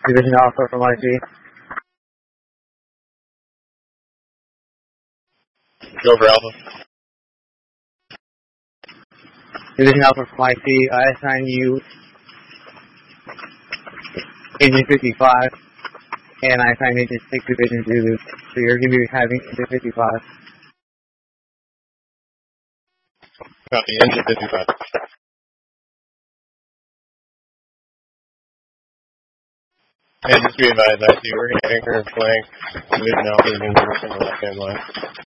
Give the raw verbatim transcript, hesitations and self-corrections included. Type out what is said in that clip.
Division Alpha from I C. Silver Alpha. Division Alpha from I C. I assign you Agent fifty-five, and I assign Agent six Division Zulu. So you're going to be having Agent fifty-five. Copy, Agent fifty-five. And just be advised, I see we're going to anchor and flank Division Alpha is in the left-hand line.